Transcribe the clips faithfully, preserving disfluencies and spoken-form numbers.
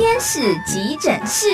天使急诊室，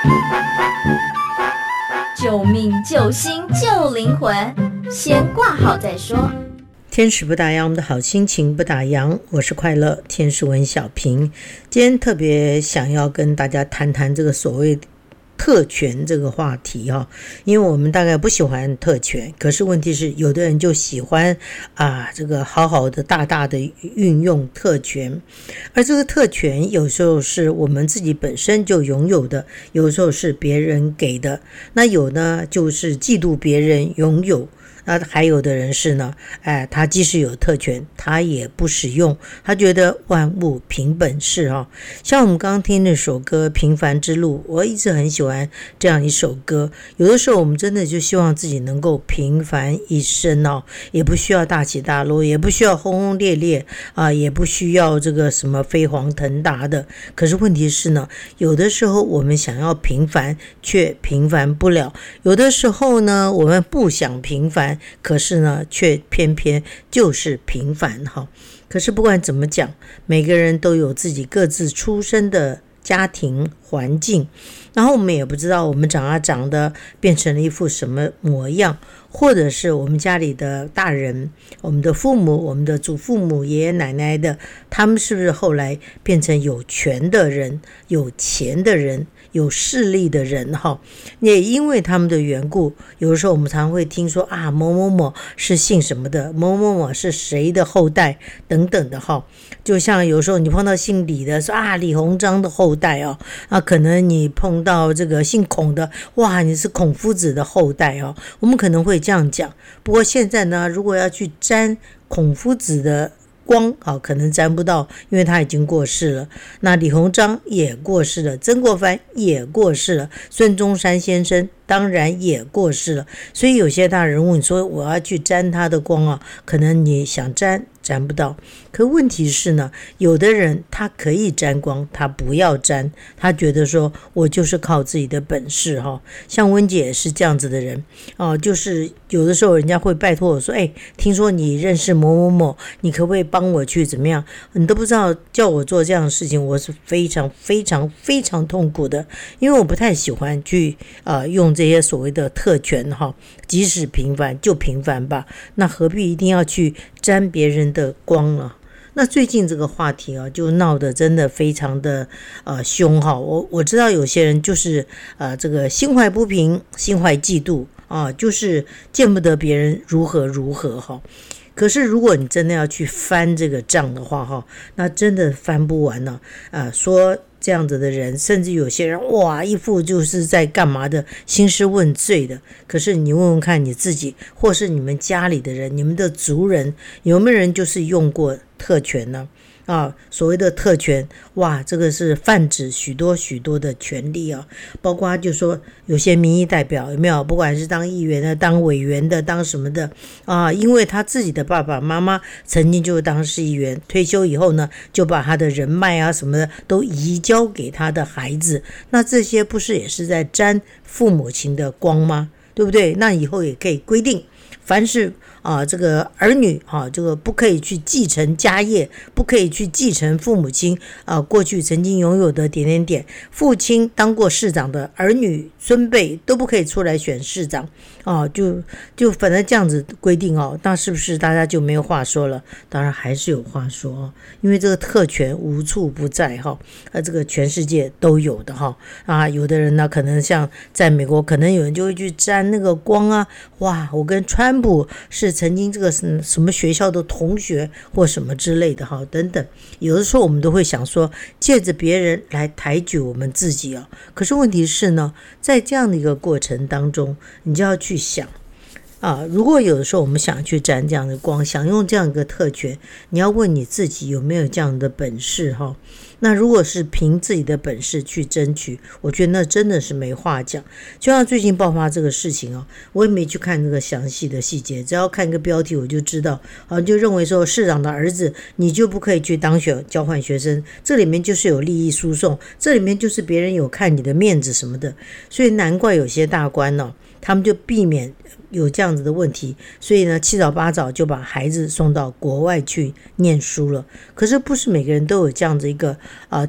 救命救心救灵魂，先挂号再说。 天使不打烊，我们的好心情不打烊。我是快乐天使文小平，今天特别想要跟大家谈谈这个所谓特权这个话题哈，因为我们大概不喜欢特权，可是问题是有的人就喜欢啊，这个好好的大大的运用特权，而这个特权有时候是我们自己本身就拥有的，有时候是别人给的，那有呢就是嫉妒别人拥有。那还有的人是呢，哎，他即使有特权，他也不使用，他觉得万物凭本事哈、哦。像我们刚刚听那首歌《平凡之路》，我一直很喜欢这样一首歌。有的时候我们真的就希望自己能够平凡一生哦，也不需要大起大落，也不需要轰轰烈烈啊，也不需要这个什么飞黄腾达的。可是问题是呢，有的时候我们想要平凡，却平凡不了；有的时候呢，我们不想平凡。可是呢，却偏偏就是平凡哈。可是不管怎么讲，每个人都有自己各自出生的家庭环境，然后我们也不知道我们长啊长的变成了一副什么模样，或者是我们家里的大人，我们的父母，我们的祖父母、爷爷奶奶的，他们是不是后来变成有权的人、有钱的人、有势力的人哈？也因为他们的缘故，有的时候我们常会听说啊，某某某是姓什么的，某某某是谁的后代等等的哈。就像有时候你碰到姓李的，说啊李鸿章的后代哦，啊可能你碰到这个姓孔的，哇你是孔夫子的后代哦，我们可能会这样讲。不过现在呢，如果要去沾孔夫子的光啊，可能沾不到，因为他已经过世了。那李鸿章也过世了，曾国藩也过世了，孙中山先生当然也过世了。所以有些大人物，你说我要去沾他的光啊，可能你想沾沾不到。可问题是呢，有的人他可以沾光，他不要沾，他觉得说我就是靠自己的本事哈。像温姐也是这样子的人哦，就是有的时候人家会拜托我说，哎，听说你认识某某某，你可不可以帮我去怎么样？你都不知道叫我做这样的事情，我是非常非常非常痛苦的，因为我不太喜欢去呃用这些所谓的特权哈，即使平凡就平凡吧，那何必一定要去沾别人的光呢？那最近这个话题啊，就闹得真的非常的呃凶哈。我我知道有些人就是呃这个心怀不平，心怀嫉妒啊，就是见不得别人如何如何哈。可是如果你真的要去翻这个账的话哈，那真的翻不完了啊、呃。说这样子的人，甚至有些人哇一副就是在干嘛的兴师问罪的。可是你问问看你自己，或是你们家里的人，你们的族人，有没有人就是用过特权呢？啊，所谓的特权，哇，这个是泛指许多许多的权利啊，包括就说有些民意代表有没有，不管是当议员的、当委员的、当什么的啊，因为他自己的爸爸妈妈曾经就当市议员，退休以后呢，就把他的人脉啊什么的都移交给他的孩子，那这些不是也是在沾父母亲的光吗？对不对？那以后也可以规定，凡是啊，这个儿女啊，这个不可以去继承家业，不可以去继承父母亲啊过去曾经拥有的点点点。父亲当过市长的儿女孙辈都不可以出来选市长啊，就就反正这样子规定哦，那是不是大家就没有话说了？当然还是有话说哦，因为这个特权无处不在哈，呃，这个全世界都有的哈啊，有的人呢可能像在美国，可能有人就会去沾那个光啊，哇，我跟川普是曾经这个什么学校的同学或什么之类的哈，等等。有的时候我们都会想说，借着别人来抬举我们自己啊。可是问题是呢，在这样的一个过程当中，你就要去想啊，如果有的时候我们想去沾这样的光，想用这样一个特权，你要问你自己有没有这样的本事哈。那如果是凭自己的本事去争取，我觉得那真的是没话讲。就像最近爆发这个事情啊，我也没去看这个详细的细节，只要看一个标题我就知道啊，就认为说市长的儿子你就不可以去当选交换学生，这里面就是有利益输送，这里面就是别人有看你的面子什么的，所以难怪有些大官呢、哦，他们就避免有这样子的问题，所以呢七早八早就把孩子送到国外去念书了。可是不是每个人都有这样子一个啊、呃、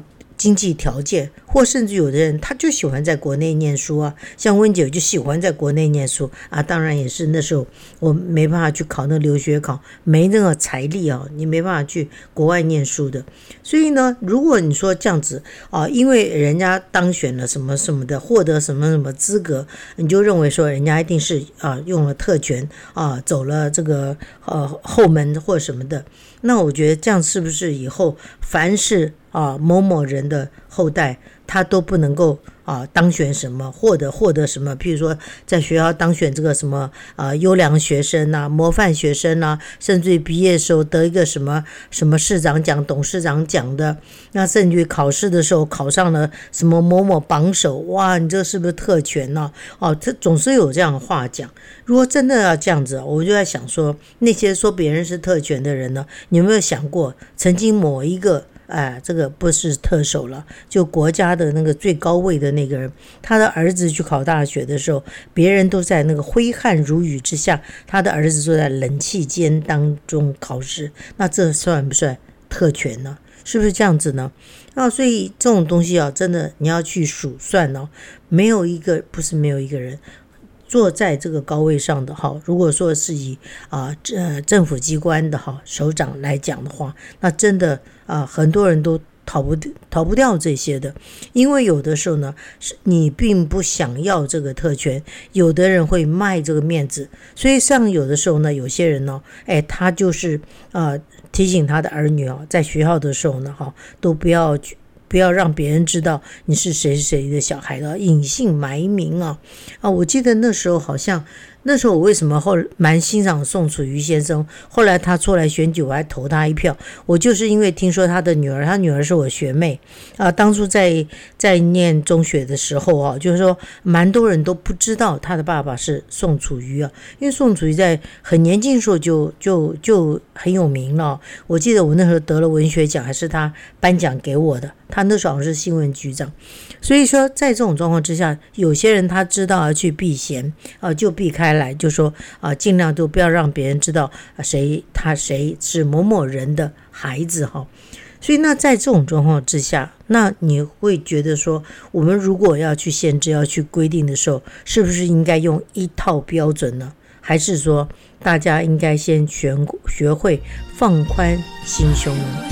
经济条件，或甚至有的人他就喜欢在国内念书啊，像温姐就喜欢在国内念书啊，当然也是那时候我没办法去考那个留学考，没那个财力啊，你没办法去国外念书的。所以呢，如果你说这样子啊，因为人家当选了什么什么的，获得什么什么资格，你就认为说人家一定是啊用了特权啊，走了这个呃后门或什么的，那我觉得这样是不是以后凡是啊某某人的后代，他都不能够啊当选什么，获得获得什么？譬如说在学校当选这个什么啊优良学生啊、模范学生啊，甚至于毕业的时候得一个什么什么市长奖、董事长奖的，那甚至于考试的时候考上了什么某某榜首，哇，你这是不是特权呢、啊？哦，这总是有这样的话讲。如果真的要这样子，我就在想说，那些说别人是特权的人呢，你有没有想过，曾经某一个哎，这个不是特首了，就国家的那个最高位的那个人，他的儿子去考大学的时候，别人都在那个挥汗如雨之下，他的儿子坐在冷气间当中考试，那这算不算特权呢？是不是这样子呢？啊，所以这种东西啊，真的你要去数算哦，没有一个不是没有一个人坐在这个高位上的哈，如果说是以啊呃政府机关的哈首长来讲的话，那真的啊很多人都逃不逃不掉这些的，因为有的时候呢，是你并不想要这个特权，有的人会卖这个面子，所以像有的时候呢，有些人呢，哎，他就是啊提醒他的儿女啊，在学校的时候呢，哈，都不要去。不要让别人知道你是谁谁的小孩的，隐姓埋名啊！啊，我记得那时候好像那时候我为什么后蛮欣赏宋楚瑜先生，后来他出来选举，我还投他一票。我就是因为听说他的女儿，他女儿是我学妹啊，当初在在念中学的时候啊，就是说蛮多人都不知道他的爸爸是宋楚瑜啊，因为宋楚瑜在很年轻的时候就就就很有名了。我记得我那时候得了文学奖，还是他颁奖给我的。他那时候好像是新闻局长，所以说在这种状况之下，有些人他知道要去避嫌啊，就避开来，就说啊，尽量都不要让别人知道谁他谁是某某人的孩子哈。所以那在这种状况之下，那你会觉得说，我们如果要去限制、要去规定的时候，是不是应该用一套标准呢？还是说大家应该先学学会放宽心胸呢？